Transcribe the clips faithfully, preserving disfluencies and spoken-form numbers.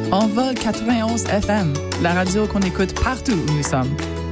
Envol quatre-vingt-onze F M, la radio qu'on écoute partout où nous sommes.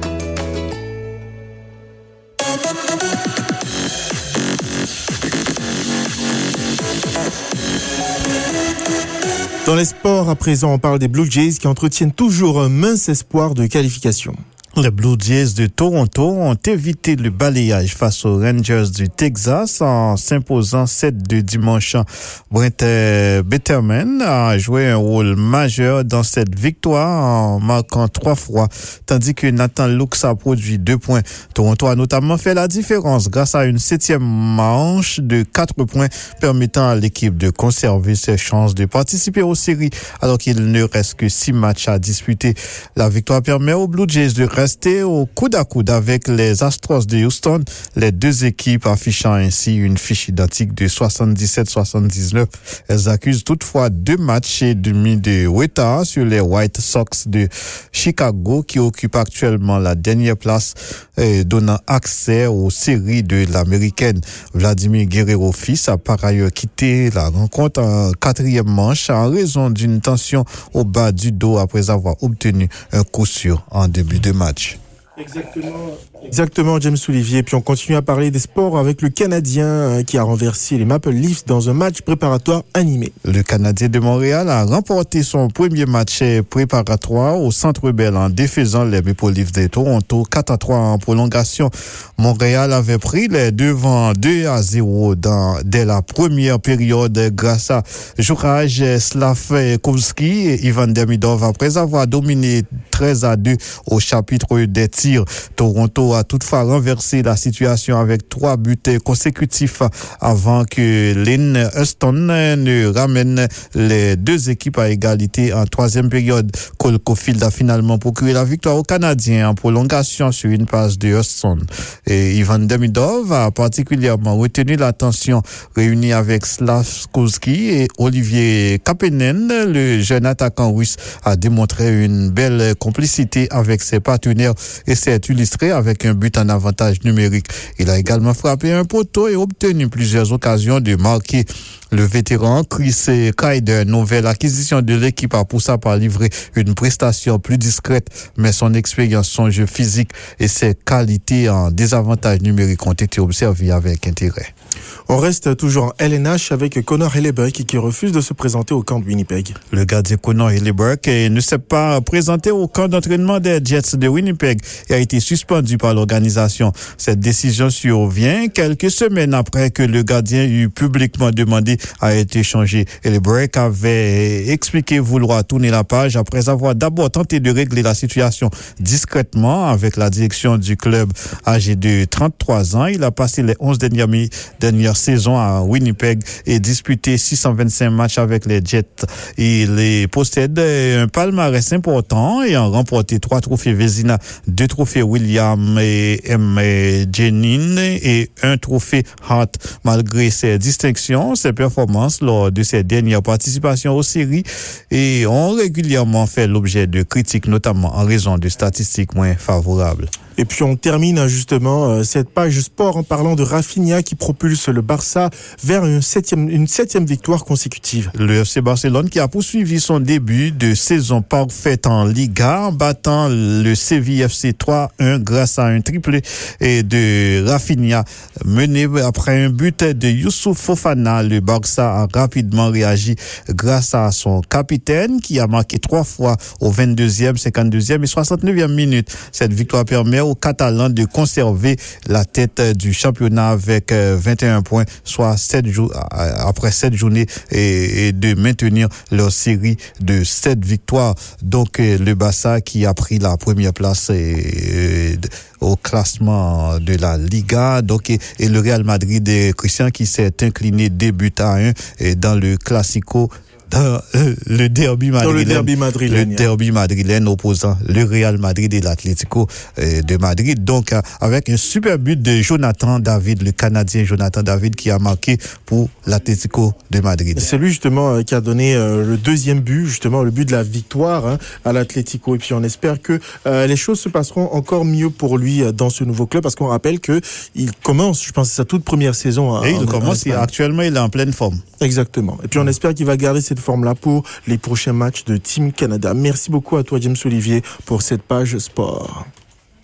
Dans les sports, à présent, on parle des Blue Jays qui entretiennent toujours un mince espoir de qualification. Les Blue Jays de Toronto ont évité le balayage face aux Rangers du Texas en s'imposant sept deux dimanche. Brent Betterman a joué un rôle majeur dans cette victoire en marquant trois fois, tandis que Nathan Lux a produit deux points. Toronto a notamment fait la différence grâce à une septième manche de quatre points permettant à l'équipe de conserver ses chances de participer aux séries alors qu'il ne reste que six matchs à disputer. La victoire permet aux Blue Jays de rester au coude à coude avec les Astros de Houston, les deux équipes affichant ainsi une fiche identique de soixante-dix-sept soixante-dix-neuf. Elles accusent toutefois deux matchs et demi de retard sur les White Sox de Chicago qui occupent actuellement la dernière place, eh, donnant accès aux séries de l'américaine. Vladimir Guerrero fils a par ailleurs quitté la rencontre en quatrième manche en raison d'une tension au bas du dos après avoir obtenu un coup sûr en début de match. Exactement, exactement, James Olivier. Puis on continue à parler des sports avec le Canadien qui a renversé les Maple Leafs dans un match préparatoire animé. Le Canadien de Montréal a remporté son premier match préparatoire au Centre Bell en défaisant les Maple Leafs de Toronto quatre à trois en prolongation. Montréal avait pris les devants deux à zéro dans, dès la première période grâce à Juraj Slavkovski et Ivan Demidov après avoir dominé treize à deux au chapitre des tirs. Toronto a toutefois renversé la situation avec trois buts consécutifs avant que Lynn Huston ne ramène les deux équipes à égalité en troisième période. Cole Caulfield a finalement procuré la victoire aux Canadiens en prolongation sur une passe de Huston. Et Ivan Demidov a particulièrement retenu l'attention réunie avec Slavkovski et Olivier Kapanen. Le jeune attaquant russe a démontré une belle complicité avec ses partenaires et s'est illustré avec un but en avantage numérique. Il a également frappé un poteau et obtenu plusieurs occasions de marquer. Le vétéran Chris Kreider, nouvelle acquisition de l'équipe, a pour sa part livré une prestation plus discrète, mais son expérience, son jeu physique et ses qualités en désavantage numérique ont été observées avec intérêt. On reste toujours en L N H avec Connor Hellebuyck qui refuse de se présenter au camp de Winnipeg. Le gardien Connor Hellebuyck ne s'est pas présenté au camp d'entraînement des Jets de Winnipeg et a été suspendu par l'organisation. Cette décision survient quelques semaines après que le gardien eut publiquement demandé à être échangé. Hellebuyck avait expliqué vouloir tourner la page après avoir d'abord tenté de régler la situation discrètement avec la direction du club. Âgé de trente-trois ans, il a passé les onze dernières, dernières saisons à Winnipeg et disputé six cent vingt-cinq matchs avec les Jets. Il possède un palmarès important et a remporté trois trophées Vezina, deux trophées William et M. Jennings et un trophée Hart. Malgré ses distinctions, ses performances lors de ses dernières participations aux séries et ont régulièrement fait l'objet de critiques, notamment en raison de statistiques moins favorables. Et puis on termine justement euh, cette page sport en parlant de Rafinha qui propulse le Barça vers une septième, une septième victoire consécutive. Le F C Barcelone qui a poursuivi son début de saison parfaite en Liga en battant le Séville F C trois un grâce à un triplé et de Rafinha mené après un but de Youssouf Fofana. Le Barça a rapidement réagi grâce à son capitaine qui a marqué trois fois aux vingt-deuxième, cinquante-deuxième et soixante-neuvième minutes. Cette victoire permet aux Catalans de conserver la tête du championnat avec vingt et un points, soit sept jours après sept journées et, et de maintenir leur série de sept victoires. Donc le Barça qui a pris la première place et, et, au classement de la Liga, donc et, et le Real Madrid et Christian qui s'est incliné deux buts à un et dans le Classico. Dans le derby madrilène, dans le derby madrilène, le derby madrilène opposant le Real Madrid et l'Atlético de Madrid. Donc, avec un super but de Jonathan David, le Canadien Jonathan David qui a marqué pour l'Atlético de Madrid. C'est lui justement qui a donné le deuxième but, justement le but de la victoire hein, à l'Atlético. Et puis on espère que euh, les choses se passeront encore mieux pour lui dans ce nouveau club, parce qu'on rappelle que il commence, je pense, sa toute première saison. Et il commence. Il, actuellement, il est en pleine forme. Exactement. Et puis on espère qu'il va garder cette cette forme-là pour les prochains matchs de Team Canada. Merci beaucoup à toi, James Olivier, pour cette page sport.